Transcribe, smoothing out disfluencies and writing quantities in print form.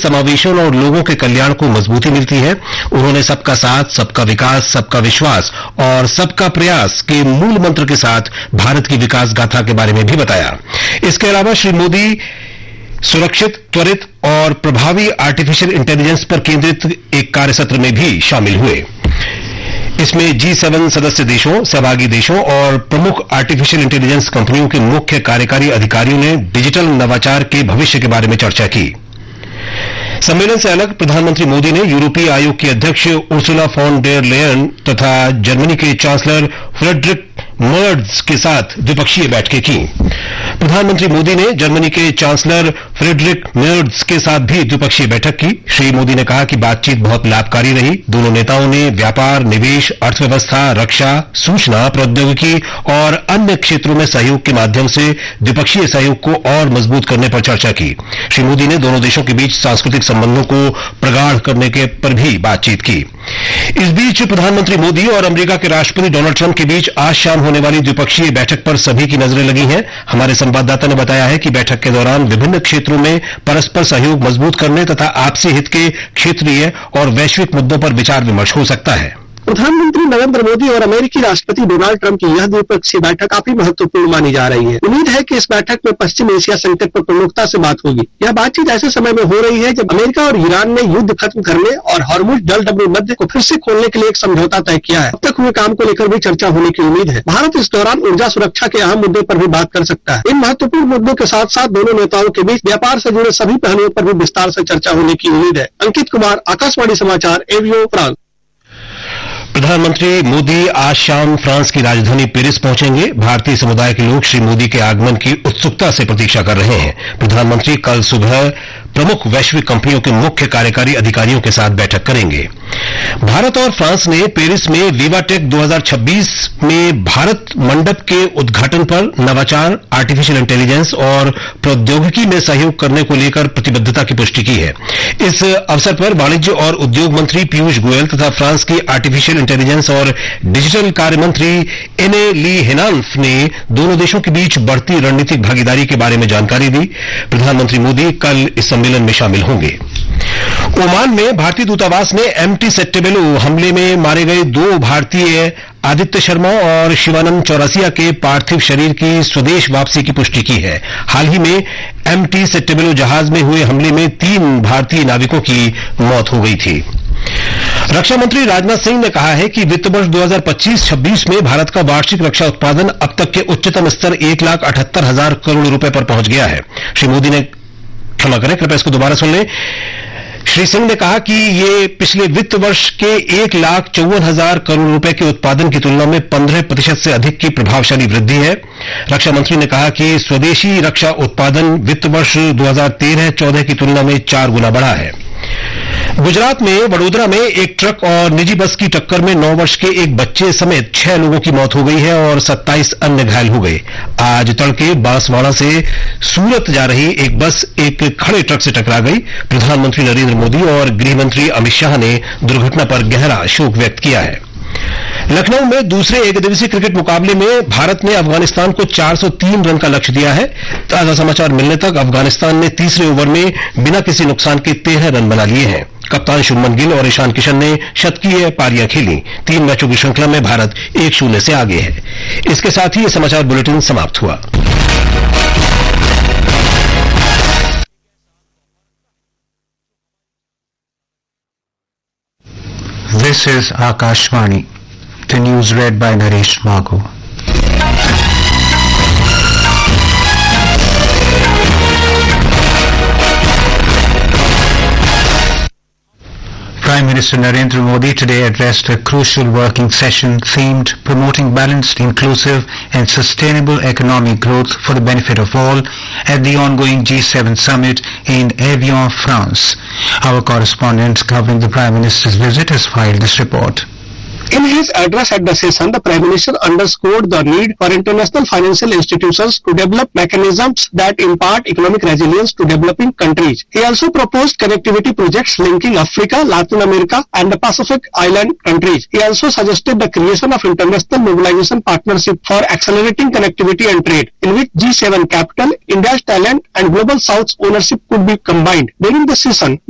समावेशन और लोगों के कल्याण को मजबूती मिलती है। उन्होंने सबका साथ, सबका विकास, सबका विश्वास और सबका प्रयास के मूल मंत्र के साथ भारत की विकास गाथा के बारे में भी बताया। इसके अलावा श्री मोदी सुरक्षित, त्वरित और प्रभावी आर्टिफिशियल इंटेलिजेंस पर केंद्रित एक कार्यसत्र में भी शामिल हुए। इसमें G7 सदस्य देशों, सहभागी देशों और प्रमुख आर्टिफिशियल इंटेलिजेंस कंपनियों के मुख्य कार्यकारी अधिकारियों ने डिजिटल नवाचार के भविष्य के बारे में चर्चा की। सम्मेलन से अलग प्रधानमंत्री मोदी ने यूरोपीय आयोग की अध्यक्ष उर्सुला फॉन डेर लेयन तथा जर्मनी के चांसलर फ्रेडरिक मर्ज के साथ द्विपक्षीय बैठकें की। प्रधानमंत्री मोदी ने जर्मनी के चांसलर फ्रेडरिक मर्ज के साथ भी द्विपक्षीय बैठक की। श्री मोदी ने कहा कि बातचीत बहुत लाभकारी रही। दोनों नेताओं ने व्यापार, निवेश, अर्थव्यवस्था, रक्षा, सूचना प्रौद्योगिकी और अन्य क्षेत्रों में सहयोग के माध्यम से द्विपक्षीय सहयोग को और मजबूत करने पर चर्चा की। श्री मोदी ने दोनों देशों के बीच सांस्कृतिक संबंधों को प्रगाढ़ करने के पर भी बातचीत की। इस बीच प्रधानमंत्री मोदी और अमेरिका के राष्ट्रपति डोनाल्ड ट्रंप के बीच आज शाम होने वाली द्विपक्षीय बैठक पर सभी की नजरें लगी हैं। हमारे संवाददाता ने बताया है कि बैठक के दौरान विभिन्न क्षेत्रों में परस्पर सहयोग मजबूत करने तथा आपसी हित के क्षेत्रीय और वैश्विक मुद्दों पर विचार विमर्श हो सकता है। प्रधानमंत्री नरेंद्र मोदी और अमेरिकी राष्ट्रपति डोनाल्ड ट्रंप की यह द्विपक्षीय बैठक काफी महत्वपूर्ण मानी जा रही है। उम्मीद है कि इस बैठक में पश्चिम एशिया संकट पर प्रमुखता से बात होगी। यह बातचीत ऐसे समय में हो रही है जब अमेरिका और ईरान ने युद्ध खत्म करने और हॉर्मुज जलडबरी मध्य को फिर से खोलने के लिए एक समझौता तय किया है। अब तक हुए काम को लेकर भी चर्चा होने की उम्मीद है। भारत इस दौरान ऊर्जा सुरक्षा के अहम मुद्दे पर भी बात कर सकता है। इन महत्वपूर्ण मुद्दों के साथ साथ दोनों नेताओं के बीच व्यापार से जुड़े सभी पहलुओं पर भी विस्तार से चर्चा होने की उम्मीद है। अंकित कुमार, आकाशवाणी समाचार, एवियो, फ्रांस। प्रधानमंत्री मोदी आज शाम फ्रांस की राजधानी पेरिस पहुंचेंगे। भारतीय समुदाय के लोग श्री मोदी के आगमन की उत्सुकता से प्रतीक्षा कर रहे हैं। प्रधानमंत्री कल सुबह प्रमुख वैश्विक कंपनियों के मुख्य कार्यकारी अधिकारियों के साथ बैठक करेंगे। भारत और फ्रांस ने पेरिस में विवाटेक 2026 में भारत मंडप के उद्घाटन पर नवाचार, आर्टिफिशियल इंटेलिजेंस और प्रौद्योगिकी में सहयोग करने को लेकर प्रतिबद्धता की पुष्टि की है। इस अवसर पर वाणिज्य और उद्योग मंत्री पीयूष गोयल तथा फ्रांस की आर्टिफिशियल इंटेलिजेंस और डिजिटल कार्य मंत्री एने ली हेनाल्फ ने दोनों देशों के बीच बढ़ती रणनीतिक भागीदारी के बारे में जानकारी दी। प्रधानमंत्री मोदी कल इस सम्मेलन में शामिल होंगे। ओमान में भारतीय दूतावास ने MT सेप्टेम्बेलो हमले में मारे गए 2 भारतीय आदित्य शर्मा और शिवानंद चौरसिया के पार्थिव शरीर की स्वदेश वापसी की पुष्टि की है। हाल ही में MT सेप्टेम्बेलो जहाज में हुए हमले में 3 भारतीय नाविकों की मौत हो गई थी। रक्षा मंत्री राजनाथ सिंह ने कहा है कि वित्त वर्ष 2025-26 में भारत का वार्षिक रक्षा उत्पादन अब तक के उच्चतम स्तर 1,78,000 करोड़ रुपए पर पहुंच गया है। श्री मोदी ने क्षमा करें, कृपया इसको दोबारा सुन लें। श्री सिंह ने कहा कि ये पिछले वित्त वर्ष के 1,54,000 करोड़ रुपए के उत्पादन की तुलना में 15% से अधिक की प्रभावशाली वृद्धि है। रक्षा मंत्री ने कहा कि स्वदेशी रक्षा उत्पादन वित्त वर्ष 2013-14 की तुलना में 4 गुना बढ़ा है। गुजरात में वडोदरा में एक ट्रक और निजी बस की टक्कर में 9 वर्ष के एक बच्चे समेत 6 लोगों की मौत हो गई है और 27 अन्य घायल हो गए। आज तड़के बांसवाड़ा से सूरत जा रही एक बस एक खड़े ट्रक से टकरा गई। प्रधानमंत्री नरेंद्र मोदी और गृह मंत्री अमित शाह ने दुर्घटना पर गहरा शोक व्यक्त किया है। लखनऊ में दूसरे एकदिवसीय क्रिकेट मुकाबले में भारत ने अफगानिस्तान को 403 रन का लक्ष्य दिया है। ताजा समाचार मिलने तक अफगानिस्तान ने तीसरे ओवर में बिना किसी नुकसान के 13 रन बना लिए हैं। कप्तान शुभमन गिल और ईशान किशन ने शतकीय पारियां खेली। 3 मैचों की श्रृंखला में भारत 1-0 से आगे है। इसके साथ ही ये समाचार बुलेटिन समाप्त हुआ। This is Akashvani. The news read by Naresh Mago. Prime Minister Narendra Modi today addressed a crucial working session themed promoting balanced, inclusive and sustainable economic growth for the benefit of all at the ongoing G7 summit in Evian, France. Our correspondent covering the Prime Minister's visit has filed this report. In his address at the session, the Prime Minister underscored the need for international financial institutions to develop mechanisms that impart economic resilience to developing countries. He also proposed connectivity projects linking Africa, Latin America and the Pacific Island countries. He also suggested the creation of international mobilization partnership for accelerating connectivity and trade, in which G7 capital, India's talent and Global South's ownership could be combined. During the session,